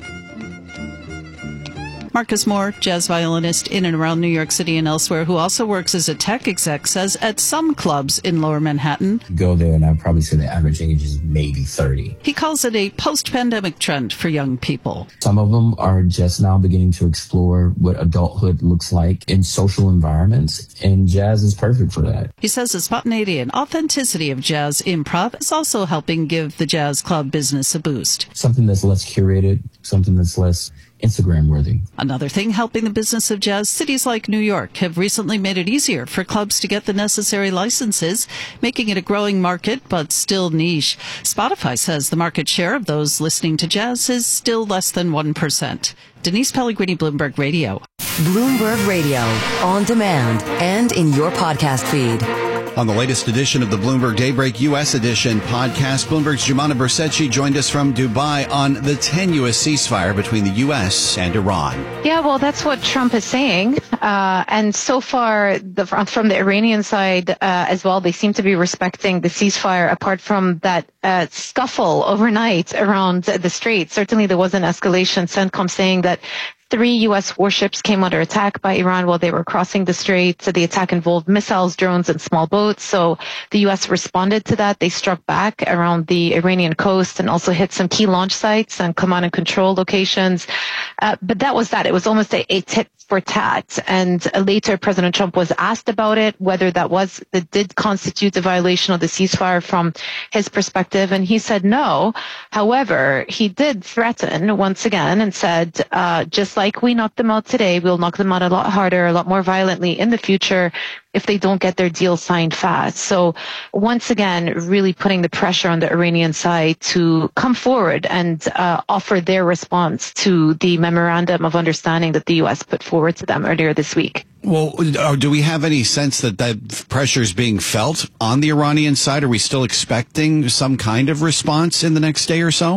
Marcus Moore, jazz violinist in and around New York City and elsewhere, who also works as a tech exec, says at some clubs in Lower Manhattan, You go there and I'd probably say the average age is maybe thirty. He calls it a post-pandemic trend for young people. Some of them are just now beginning to explore what adulthood looks like in social environments, and jazz is perfect for that. He says the spontaneity and authenticity of jazz improv is also helping give the jazz club business a boost. Something that's less curated, something that's less Instagram worthy. Another thing helping the business of jazz, cities like New York have recently made it easier for clubs to get the necessary licenses, making it a growing market, but still niche. Spotify says the market share of those listening to jazz is still less than one percent. Denise Pellegrini, Bloomberg Radio. Bloomberg Radio, on demand and in your podcast feed. On the latest edition of the Bloomberg Daybreak U S Edition podcast, Bloomberg's Jumana Bersetchi joined us from Dubai on the tenuous ceasefire between the U S and Iran. Yeah, well, that's what Trump is saying. Uh, and so far, the, from the Iranian side uh, as well, they seem to be respecting the ceasefire apart from that uh, scuffle overnight around the Strait. Certainly there was an escalation, CENTCOM saying that three U S warships came under attack by Iran while they were crossing the strait. So the attack involved missiles, drones, and small boats. So the U S responded to that. They struck back around the Iranian coast and also hit some key launch sites and command and control locations. Uh, but that was that. It was almost a, a tit for tat. And uh, later, President Trump was asked about it, whether that was that did constitute a violation of the ceasefire from his perspective, and he said no. However, he did threaten once again and said, uh, just like we knocked them out today, we'll knock them out a lot harder, a lot more violently in the future if they don't get their deal signed fast. So once again, really putting the pressure on the Iranian side to come forward and uh, offer their response to the memorandum of understanding that the U S put forward to them earlier this week. Well, do we have any sense that that pressure is being felt on the Iranian side? Are we still expecting some kind of response in the next day or so?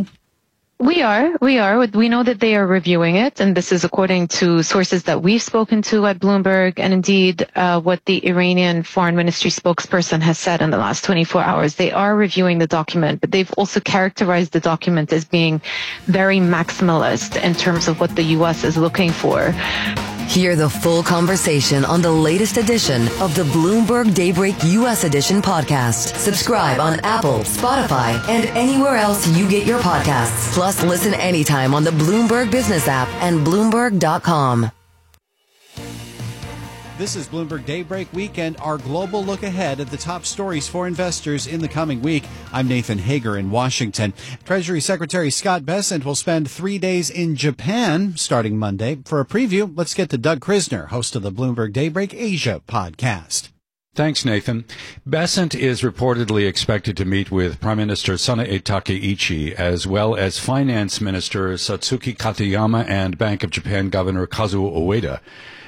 We are. We are. We know that they are reviewing it, and this is according to sources that we've spoken to at Bloomberg, and indeed uh, what the Iranian Foreign Ministry spokesperson has said in the last twenty-four hours. They are reviewing the document, but they've also characterized the document as being very maximalist in terms of what the U S is looking for. Hear the full conversation on the latest edition of the Bloomberg Daybreak U S Edition podcast. Subscribe on Apple, Spotify, and anywhere else you get your podcasts. Plus, listen anytime on the Bloomberg Business app and Bloomberg dot com. This is Bloomberg Daybreak Weekend, our global look ahead at the top stories for investors in the coming week. I'm Nathan Hager in Washington. Treasury Secretary Scott Bessent will spend three days in Japan starting Monday. For a preview, let's get to Doug Krisner, host of the Bloomberg Daybreak Asia podcast. Thanks, Nathan. Bessent is reportedly expected to meet with Prime Minister Sanae Takeichi as well as Finance Minister Satsuki Katayama and Bank of Japan Governor Kazuo Ueda.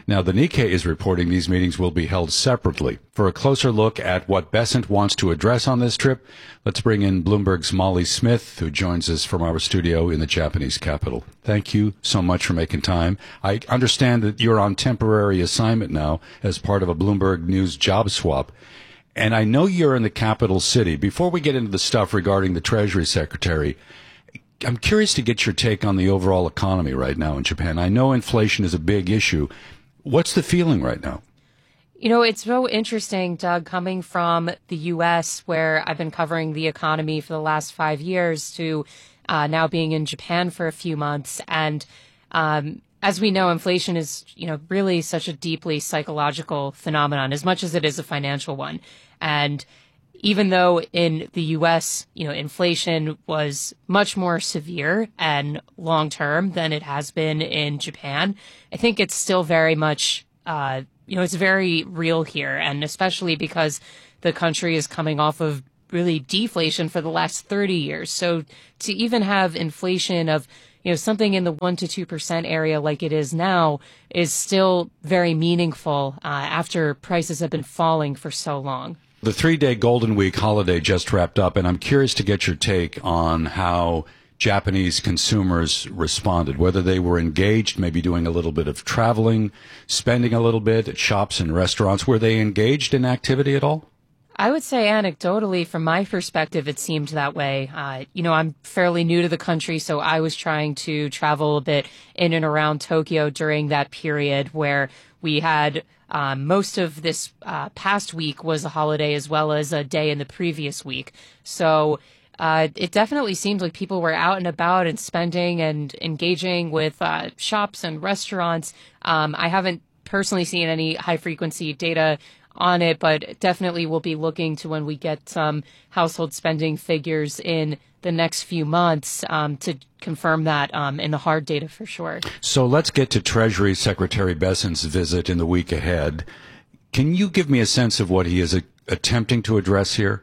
Now, the Nikkei is reporting these meetings will be held separately. For a closer look at what Bessent wants to address on this trip, let's bring in Bloomberg's Molly Smith, who joins us from our studio in the Japanese capital. Thank you so much for making time. I understand that you're on temporary assignment now as part of a Bloomberg News job swap. And I know you're in the capital city. Before we get into the stuff regarding the Treasury Secretary, I'm curious to get your take on the overall economy right now in Japan. I know inflation is a big issue. What's the feeling right now? You know, it's so interesting, Doug, coming from the U S, where I've been covering the economy for the last five years, to uh, now being in Japan for a few months. And um, as we know, inflation is, you know, really such a deeply psychological phenomenon, as much as it is a financial one. And even though in the U S, you know, inflation was much more severe and long-term than it has been in Japan, I think it's still very much, uh, you know, it's very real here. And especially because the country is coming off of really deflation for the last thirty years. So to even have inflation of, you know, something in the one to two percent area like it is now is still very meaningful uh, after prices have been falling for so long. The three-day Golden Week holiday just wrapped up, and I'm curious to get your take on how Japanese consumers responded, whether they were engaged, maybe doing a little bit of traveling, spending a little bit at shops and restaurants. Were they engaged in activity at all? I would say anecdotally, from my perspective, it seemed that way. Uh, you know, I'm fairly new to the country, so I was trying to travel a bit in and around Tokyo during that period where we had um, most of this uh, past week was a holiday as well as a day in the previous week. So uh, it definitely seemed like people were out and about and spending and engaging with uh, shops and restaurants. Um, I haven't personally seen any high-frequency data on it, but definitely we'll be looking to when we get some household spending figures in the next few months um, to confirm that um, in the hard data for sure. So let's get to Treasury Secretary Bessent's visit in the week ahead. Can you give me a sense of what he is a- attempting to address here?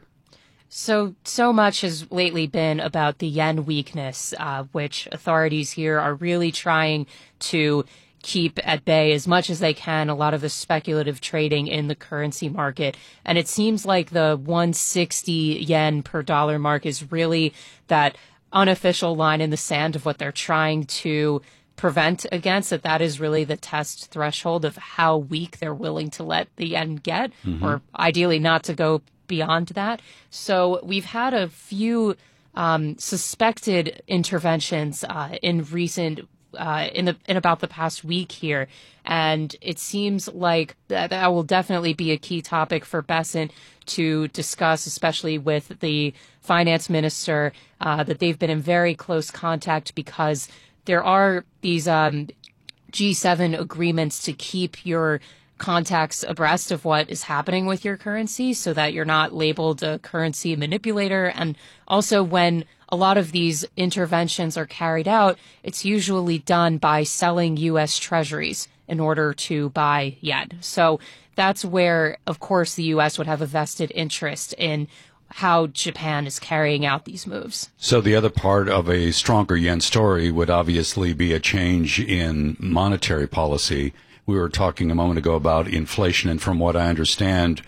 So, so much has lately been about the yen weakness, uh, which authorities here are really trying to keep at bay as much as they can a lot of the speculative trading in the currency market. And it seems like the one sixty yen per dollar mark is really that unofficial line in the sand of what they're trying to prevent against, that that is really the test threshold of how weak they're willing to let the yen get, mm-hmm. or ideally not to go beyond that. So we've had a few um, suspected interventions uh, in recent Uh, in the in about the past week here, and it seems like that, that will definitely be a key topic for Bessent to discuss, especially with the finance minister, uh, that they've been in very close contact because there are these um, G seven agreements to keep your contacts abreast of what is happening with your currency so that you're not labeled a currency manipulator. And also when a lot of these interventions are carried out, it's usually done by selling U S treasuries in order to buy yen. So that's where, of course, the U S would have a vested interest in how Japan is carrying out these moves. So the other part of a stronger yen story would obviously be a change in monetary policy. We were talking a moment ago about inflation, and from what I understand,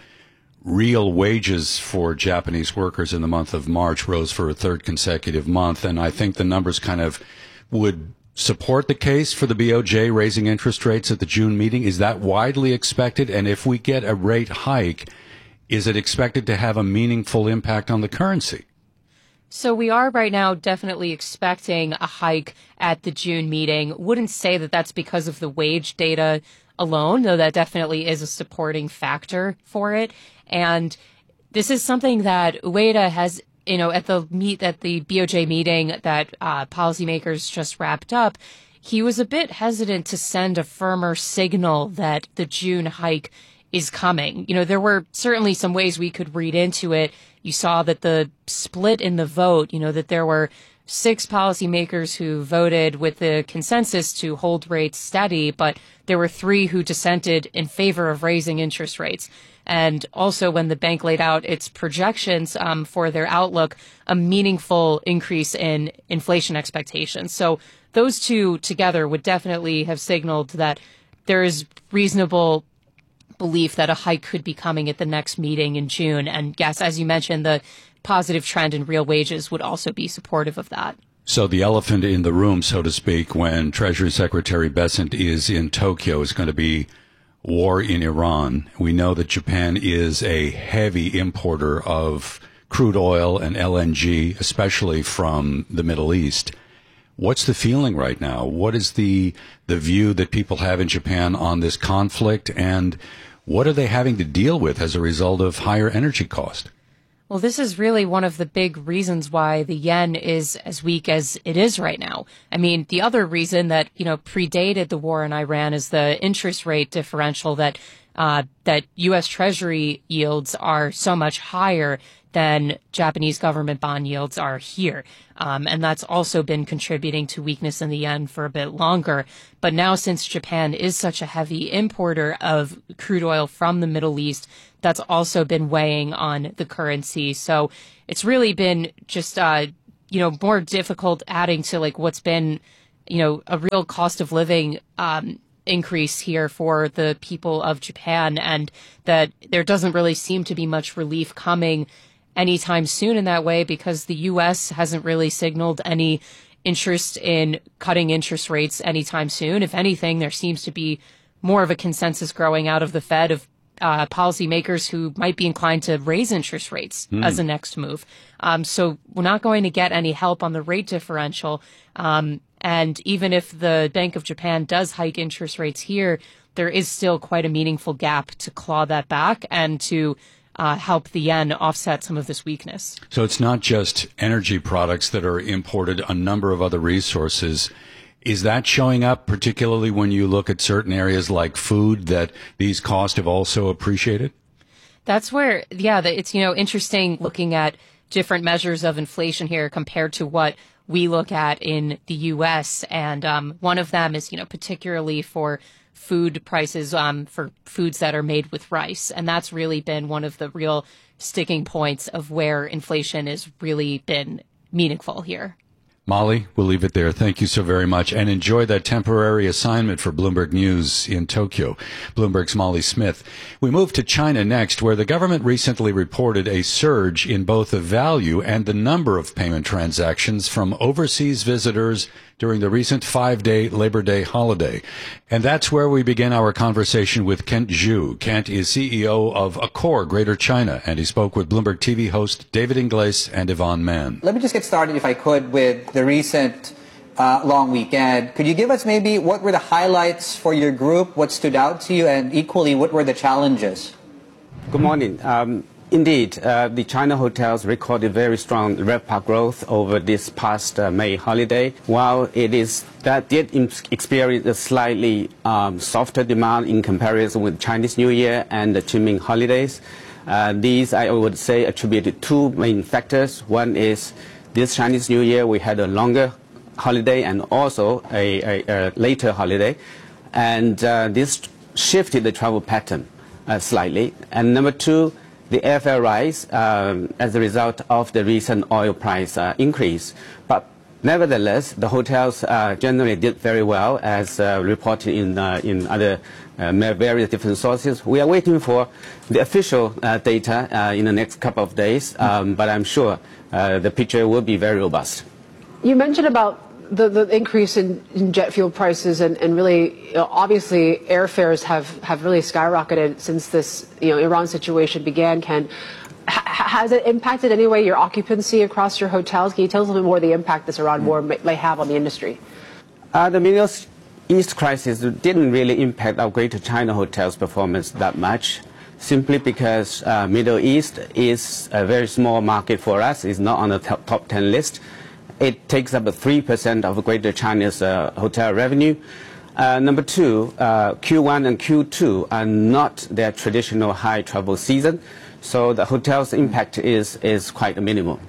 real wages for Japanese workers in the month of March rose for a third consecutive month. And I think the numbers kind of would support the case for the B O J raising interest rates at the June meeting. Is that widely expected? And if we get a rate hike, is it expected to have a meaningful impact on the currency? So we are right now definitely expecting a hike at the June meeting. Wouldn't say that that's because of the wage data alone, though that definitely is a supporting factor for it. And this is something that Ueda has, you know, at the meet at the B O J meeting that uh, policymakers just wrapped up, he was a bit hesitant to send a firmer signal that the June hike is coming. You know, there were certainly some ways we could read into it. You saw that the split in the vote, you know, that there were six policymakers who voted with the consensus to hold rates steady, but there were three who dissented in favor of raising interest rates. And also when the bank laid out its projections um, for their outlook, a meaningful increase in inflation expectations. So those two together would definitely have signaled that there is reasonable belief that a hike could be coming at the next meeting in June. And yes, as you mentioned, the positive trend in real wages would also be supportive of that. So the elephant in the room, so to speak, when Treasury Secretary Bessent is in Tokyo is going to be war in Iran. We know that Japan is a heavy importer of crude oil and L N G, especially from the Middle East. What's the feeling right now? What is the the view that people have in Japan on this conflict, and what are they having to deal with as a result of higher energy cost? Well, this is really one of the big reasons why the yen is as weak as it is right now. I mean, the other reason that, you know, predated the war in Iran is the interest rate differential that uh that U S Treasury yields are so much higher than Japanese government bond yields are here. Um, and that's also been contributing to weakness in the yen for a bit longer. But now, since Japan is such a heavy importer of crude oil from the Middle East, that's also been weighing on the currency. So it's really been just, uh, you know, more difficult, adding to like what's been, you know, a real cost of living, um, increase here for the people of Japan, and that there doesn't really seem to be much relief coming anytime soon in that way, because the U S hasn't really signaled any interest in cutting interest rates anytime soon. If anything, there seems to be more of a consensus growing out of the Fed of uh, policymakers who might be inclined to raise interest rates mm. as a next move. Um, so we're not going to get any help on the rate differential. Um, and even if the Bank of Japan does hike interest rates here, there is still quite a meaningful gap to claw that back and to Uh, help the yen offset some of this weakness. So it's not just energy products that are imported, a number of other resources. Is that showing up particularly when you look at certain areas like food, that these costs have also appreciated? That's where, yeah, it's, you know, interesting looking at different measures of inflation here compared to what we look at in the U S. And um, one of them is, you know, particularly for food prices, um, for foods that are made with rice. And that's really been one of the real sticking points of where inflation has really been meaningful here. Molly, we'll leave it there. Thank you so very much. And enjoy that temporary assignment for Bloomberg News in Tokyo. Bloomberg's Molly Smith. We move to China next, where the government recently reported a surge in both the value and the number of payment transactions from overseas visitors during the recent five-day Labor Day holiday. And that's where we begin our conversation with Kent Zhu. Kent is C E O of Accor Greater China, and he spoke with Bloomberg T V host David Ingles and Yvonne Mann. Let me just get started, if I could, with the recent uh, long weekend. Could you give us maybe what were the highlights for your group, what stood out to you, and equally, what were the challenges? Good morning. Um, Indeed, uh, the China hotels recorded very strong RevPAR growth over this past uh, May holiday. While it is that did experience a slightly um, softer demand in comparison with Chinese New Year and the Qingming holidays, uh, these I would say attributed two main factors. One is this Chinese New Year we had a longer holiday and also a, a, a later holiday, and uh, this shifted the travel pattern uh, slightly. And number two, the airfare rise um, as a result of the recent oil price uh, increase. But nevertheless, the hotels uh, generally did very well, as uh, reported in, uh, in other uh, various different sources. We are waiting for the official uh, data uh, in the next couple of days, um, but I'm sure uh, the picture will be very robust. You mentioned about The, the increase in, in jet fuel prices and, and really, you know, obviously, airfares have, have really skyrocketed since this, you know, Iran situation began. Ken, H- has it impacted in any way your occupancy across your hotels? Can you tell us a little bit more of the impact this Iran war may, may have on the industry? Uh, the Middle East crisis didn't really impact our Greater China hotels' performance that much, simply because uh, Middle East is a very small market for us. It's not on the top, top ten list. It takes up three percent of Greater China's uh, hotel revenue. Uh, number two, uh, Q one and Q two are not their traditional high travel season, so the hotel's impact is, is quite minimal.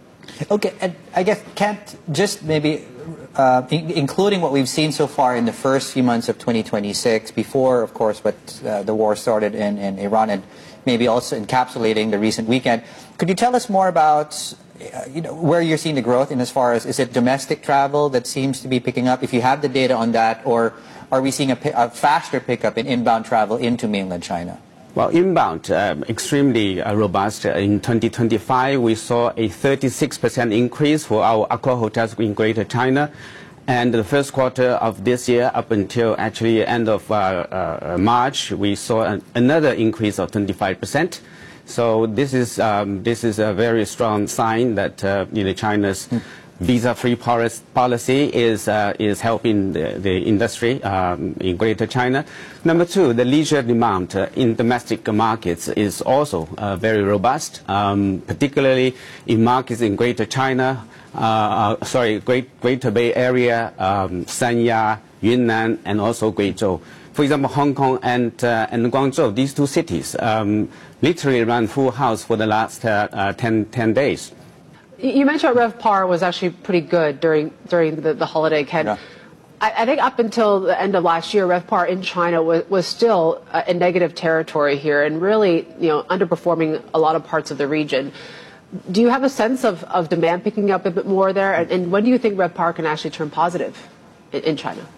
Okay, and I guess, Kent, just maybe uh, in- including what we've seen so far in the first few months of twenty twenty-six, before, of course, what uh, the war started in, in Iran, and maybe also encapsulating the recent weekend, could you tell us more about Uh, you know, where you're seeing the growth in as far as, is it domestic travel that seems to be picking up? If you have the data on that, or are we seeing a, a faster pickup in inbound travel into mainland China? Well, inbound, um, extremely uh, robust. In twenty twenty-five, we saw a thirty-six percent increase for our Accor hotels in Greater China. And the first quarter of this year, up until actually end of uh, uh, March, we saw an, another increase of twenty-five percent. So this is um, this is a very strong sign that uh, you know China's mm. visa-free policy is uh, is helping the, the industry um, in Greater China. Number two, the leisure demand uh, in domestic markets is also uh, very robust, um, particularly in markets in Greater China. Uh, uh, sorry, Great Greater Bay Area, um, Sanya, Yunnan, and also Guizhou. For example, Hong Kong and uh, and Guangzhou, these two cities, um, literally ran full house for the last uh, uh, ten, ten days. You mentioned RevPAR was actually pretty good during during the, the holiday, Ken. Yeah. I, I think up until the end of last year, RevPAR in China was, was still uh, in negative territory here and really, you know, underperforming a lot of parts of the region. Do you have a sense of, of demand picking up a bit more there? And, and when do you think RevPAR can actually turn positive in, in China?